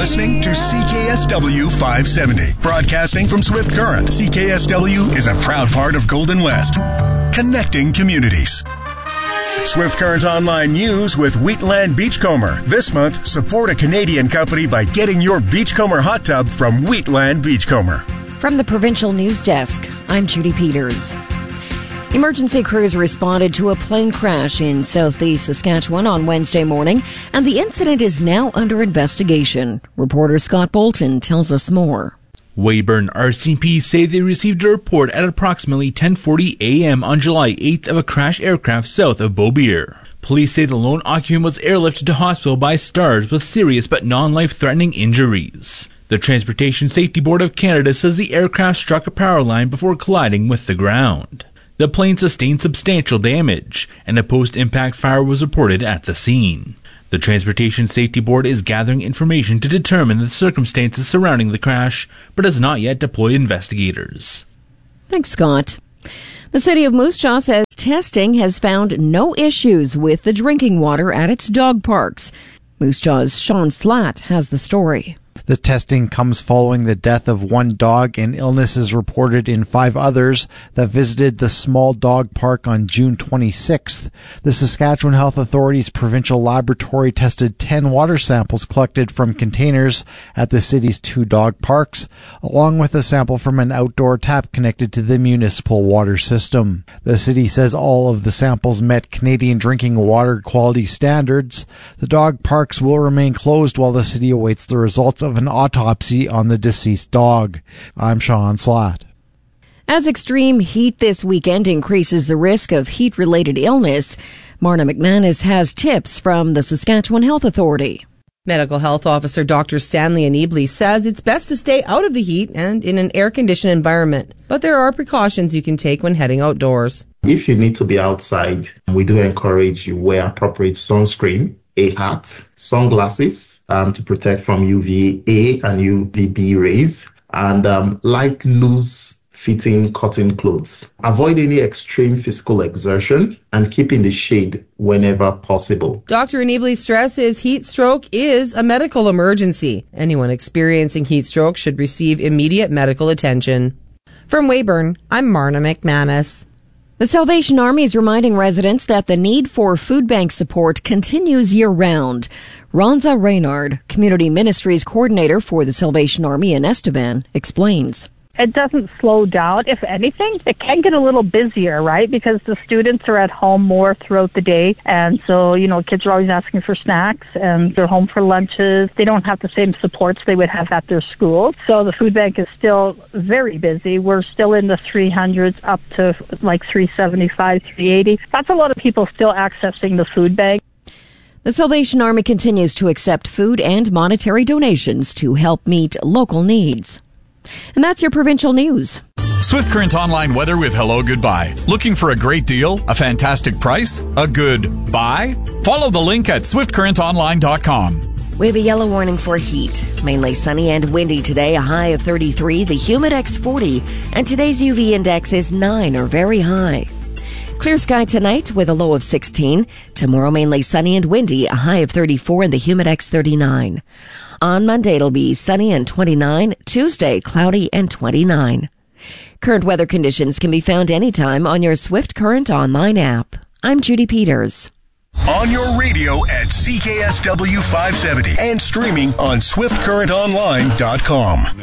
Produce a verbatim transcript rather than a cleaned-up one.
listening to C K S W five seventy. Broadcasting from Swift Current, C K S W is a proud part of Golden West. Connecting communities. Swift Current Online News with Wheatland Beachcomber. This month, support a Canadian company by getting your Beachcomber hot tub from Wheatland Beachcomber. From the Provincial News Desk, I'm Judy Peters. Emergency crews responded to a plane crash in southeast Saskatchewan on Wednesday morning, and the incident is now under investigation. Reporter Scott Bolton tells us more. Weyburn R C M P say they received a report at approximately ten forty a.m. on July eighth of a crashed aircraft south of Beaubeer. Police say the lone occupant was airlifted to hospital by STARS with serious but non-life-threatening injuries. The Transportation Safety Board of Canada says the aircraft struck a power line before colliding with the ground. The plane sustained substantial damage, and a post-impact fire was reported at the scene. The Transportation Safety Board is gathering information to determine the circumstances surrounding the crash, but has not yet deployed investigators. Thanks, Scott. The city of Moose Jaw says testing has found no issues with the drinking water at its dog parks. Moose Jaw's Sean Slatt has the story. The testing comes following the death of one dog and illnesses reported in five others that visited the small dog park on June twenty-sixth. The Saskatchewan Health Authority's provincial laboratory tested ten water samples collected from containers at the city's two dog parks, along with a sample from an outdoor tap connected to the municipal water system. The city says all of the samples met Canadian drinking water quality standards. The dog parks will remain closed while the city awaits the results of an autopsy on the deceased dog. I'm Sean Slatt. As extreme heat this weekend increases the risk of heat-related illness, Marna McManus has tips from the Saskatchewan Health Authority. Medical Health Officer Doctor Stanley Aneebly says it's best to stay out of the heat and in an air-conditioned environment, but there are precautions you can take when heading outdoors. If you need to be outside, we do encourage you wear appropriate sunscreen, a hat, sunglasses, Um, to protect from U V A and U V B rays, and um, light, loose-fitting cotton clothes. Avoid any extreme physical exertion and keep in the shade whenever possible. Doctor Aneebly stresses heat stroke is a medical emergency. Anyone experiencing heat stroke should receive immediate medical attention. From Weyburn, I'm Marna McManus. The Salvation Army is reminding residents that the need for food bank support continues year-round. Ronza Reynard, Community Ministries Coordinator for the Salvation Army in Estevan, explains. It doesn't slow down. If anything, it can get a little busier, right? Because the students are at home more throughout the day. And so, you know, kids are always asking for snacks and they're home for lunches. They don't have the same supports they would have at their school. So the food bank is still very busy. We're still in the three hundreds up to like three seventy-five, three eighty. That's a lot of people still accessing the food bank. The Salvation Army continues to accept food and monetary donations to help meet local needs. And that's your provincial news. Swift Current Online weather with Hello Goodbye. Looking for a great deal, a fantastic price, a good buy? Follow the link at swift current online dot com. We have a yellow warning for heat. Mainly sunny and windy today, a high of thirty-three, the Humidex forty, and today's U V index is nine or very high. Clear sky tonight with a low of sixteen. Tomorrow mainly sunny and windy, a high of thirty-four and the Humidex thirty-nine. On Monday it'll be sunny and twenty-nine. Tuesday cloudy and twenty-nine. Current weather conditions can be found anytime on your Swift Current Online app. I'm Judy Peters. On your radio at C K S W five seventy and streaming on swift current online dot com.